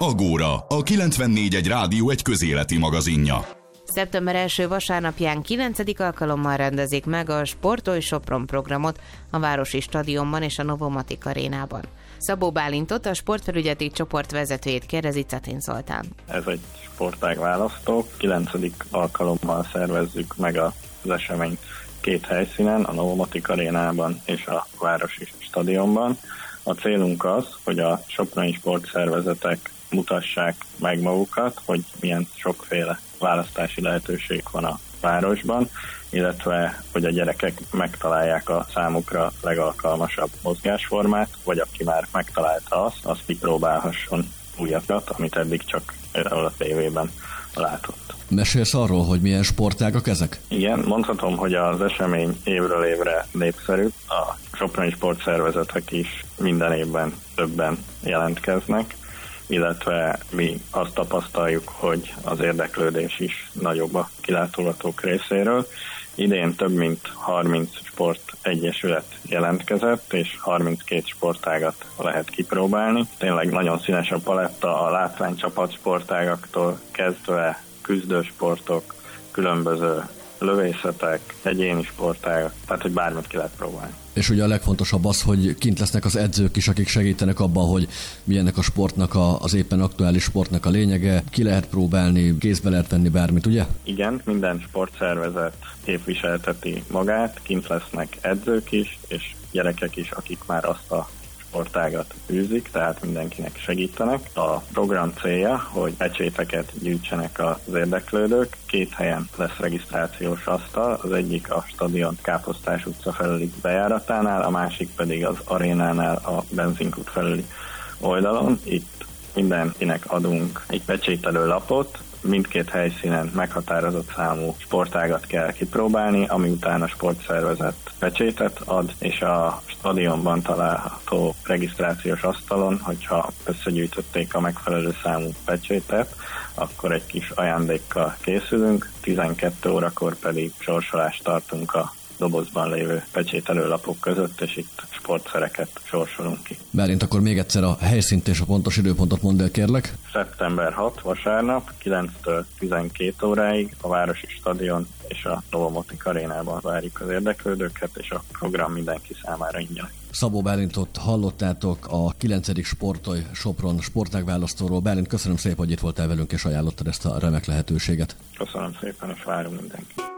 Agóra, a 94.1 Rádió egy közéleti magazinja. Szeptember első vasárnapján 9. alkalommal rendezik meg a Sportolj Sopron programot a Városi Stadionban és a Novomatic Arénában. Szabó Bálintot, a sportfelügyeleti csoport vezetőjét kérdezi Cetin Zoltán. Ez egy sportág választó. 9. alkalommal szervezzük meg az eseményt két helyszínen, a Novomatic Arénában és a Városi Stadionban. A célunk az, hogy a soproni sportszervezetek mutassák meg magukat, hogy milyen sokféle választási lehetőség van a városban, illetve hogy a gyerekek megtalálják a számukra legalkalmasabb mozgásformát, vagy aki már megtalálta azt kipróbálhasson újakat, amit eddig csak a tévében látott. Mesélsz arról, hogy milyen sportágak ezek? Igen, mondhatom, hogy az esemény évről évre népszerű. A soproni sportszervezetek is minden évben többen jelentkeznek, illetve mi azt tapasztaljuk, hogy az érdeklődés is nagyobb a kilátogatók részéről. Idén több mint 30 sportegyesület jelentkezett, és 32 sportágat lehet kipróbálni. Tényleg nagyon színes a paletta, a látványcsapat sportágaktól kezdve küzdősportok, különböző lövészetek, egyéni sportágak, tehát hogy bármit ki lehet próbálni. És ugye a legfontosabb az, hogy kint lesznek az edzők is, akik segítenek abban, hogy milyennek a sportnak, az éppen aktuális sportnak a lényege, ki lehet próbálni, kézbe lehet venni bármit, ugye? Igen, minden sportszervezet képviselteti magát, kint lesznek edzők is, és gyerekek is, akik már azt a sportágat űzik, tehát mindenkinek segítenek. A program célja, hogy pecséteket gyűjtsenek az érdeklődők. Két helyen lesz regisztrációs asztal, az egyik a stadion Káposztás utca felüli bejáratánál, a másik pedig az arénánál a benzinkút felüli oldalon. Itt mindenkinek adunk egy pecsételő lapot, mindkét helyszínen meghatározott számú sportágat kell kipróbálni, ami után a sportszervezet pecsétet ad, és a stadionban található regisztrációs asztalon, hogyha összegyűjtötték a megfelelő számú pecsétet, akkor egy kis ajándékkal készülünk, 12 órakor pedig sorsolást tartunk a dobozban lévő pecsételő lapok között, és itt sportszereket sorsolunk ki. Bálint, akkor még egyszer a helyszínt és a pontos időpontot mondd el, kérlek. Szeptember 6 vasárnap, 9-től 12 óráig a Városi Stadion és a Novomatic Arénában várjuk az érdeklődőket, és a program mindenki számára ingyen. Szabó Bálintot hallottátok, a 9. Sportolj Sopron sportágválasztóról. Bálint, köszönöm szépen, hogy itt voltál velünk, és ajánlottad ezt a remek lehetőséget. Köszönöm szépen, és várunk mindenkit.